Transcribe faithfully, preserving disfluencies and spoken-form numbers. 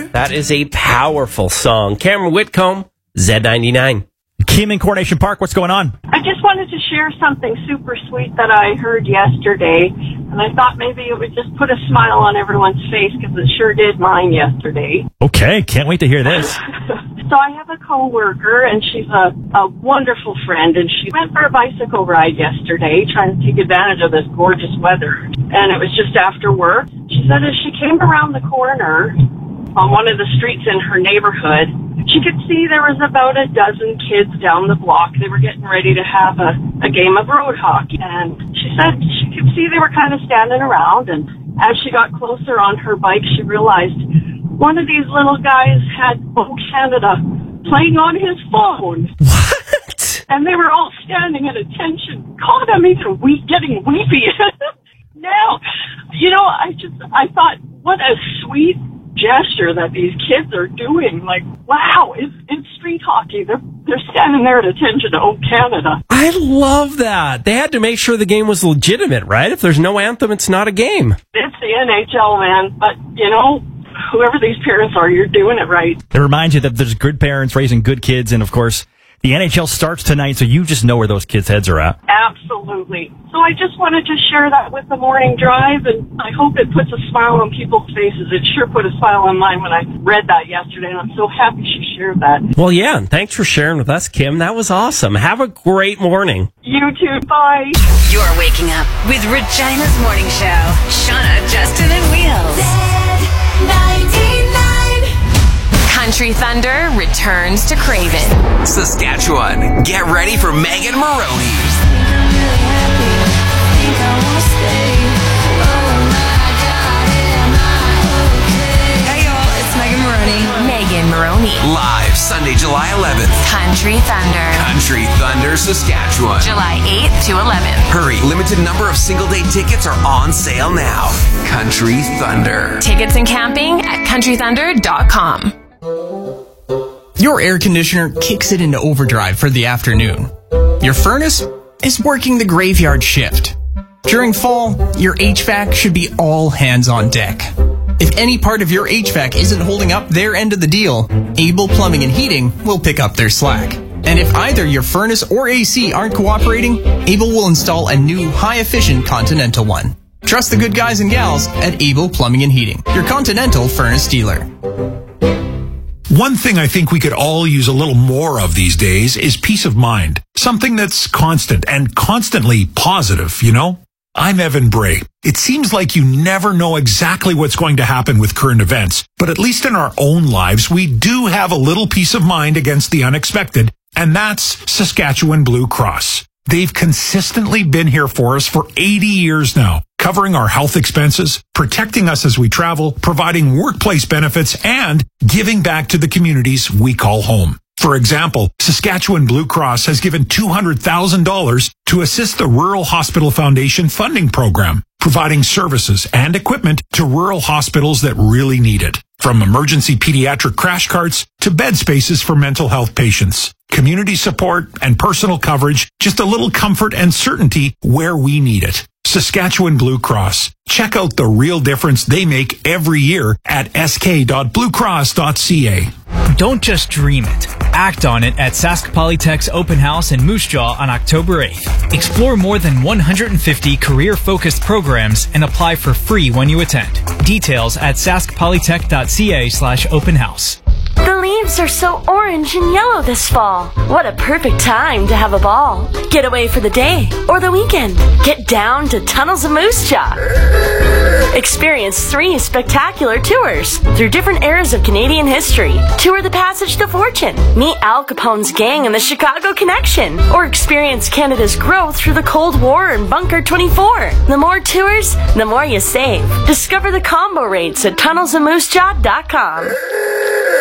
That is a powerful song. Cameron Whitcomb, Z ninety-nine. Kim in Coronation Park, what's going on? I just wanted to share something super sweet that I heard yesterday, and I thought maybe it would just put a smile on everyone's face, because it sure did mine yesterday. Okay, can't wait to hear this. So I have a coworker, and she's a, a wonderful friend, and she went for a bicycle ride yesterday, trying to take advantage of this gorgeous weather. And it was just after work. She said as she came around the corner on one of the streets in her neighborhood, she could see there was about a dozen kids down the block. They were getting ready to have a, a game of road hockey. And she said she could see they were kind of standing around. And as she got closer on her bike, she realized one of these little guys had Oh Canada playing on his phone. What? And they were all standing at attention. God, I'm even weep, getting weepy. Now, you know, I just, I thought, what a sweet gesture that these kids are doing. Like, wow, it's, it's street hockey. They're they're standing there at attention to Oh Canada. I love that. They had to make sure the game was legitimate, right? If there's no anthem, it's not a game. It's the N H L, man. But, you know, whoever these parents are, you're doing it right. It reminds you that there's good parents raising good kids, and of course, the N H L starts tonight, so you just know where those kids' heads are at. Absolutely. So I just wanted to share that with the morning drive, and I hope it puts a smile on people's faces. It sure put a smile on mine when I read that yesterday, and I'm so happy she shared that. Well, yeah, and thanks for sharing with us, Kim. That was awesome. Have a great morning. You too. Bye. You're waking up with Regina's Morning Show. Shauna, Justin, and Wheels. Z ninety-nine. Country Thunder returns to Craven. Saskatchewan, get ready for Megan Maroney. Hey y'all, it's Megan Maroney. Megan Maroney. Live Sunday, July eleventh. Country Thunder. Country Thunder, Saskatchewan. July eighth to eleventh. Hurry, limited number of single day tickets are on sale now. Country Thunder. Tickets and camping at country thunder dot com. Your air conditioner kicks it into overdrive for the afternoon. Your furnace is working the graveyard shift. During fall, your H V A C should be all hands on deck. If any part of your H V A C isn't holding up their end of the deal, Able Plumbing and Heating will pick up their slack. And if either your furnace or A C aren't cooperating, Able will install a new high-efficient Continental one. Trust the good guys and gals at Able Plumbing and Heating, your Continental furnace dealer. One thing I think we could all use a little more of these days is peace of mind. Something that's constant and constantly positive, you know? I'm Evan Bray. It seems like you never know exactly what's going to happen with current events, but at least in our own lives, we do have a little peace of mind against the unexpected, and that's Saskatchewan Blue Cross. They've consistently been here for us for eighty years now, covering our health expenses, protecting us as we travel, providing workplace benefits, and giving back to the communities we call home. For example, Saskatchewan Blue Cross has given two hundred thousand dollars to assist the Rural Hospital Foundation funding program, providing services and equipment to rural hospitals that really need it. From emergency pediatric crash carts to bed spaces for mental health patients, community support and personal coverage, just a little comfort and certainty where we need it. Saskatchewan Blue Cross. Check out the real difference they make every year at s k dot blue cross dot c a. Don't just dream it. Act on it at Sask Polytech's open house in Moose Jaw on October eighth. Explore more than one hundred fifty career-focused programs and apply for free when you attend. Details at sask polytech dot c a slash open house. The leaves are so orange and yellow this fall. What a perfect time to have a ball. Get away for the day or the weekend. Get down to Tunnels of Moose Jaw. Experience three spectacular tours through different eras of Canadian history. Tour the Passage to Fortune. Meet Al Capone's gang and the Chicago Connection. Or experience Canada's growth through the Cold War and Bunker twenty-four. The more tours, the more you save. Discover the combo rates at tunnels of moose jaw dot com.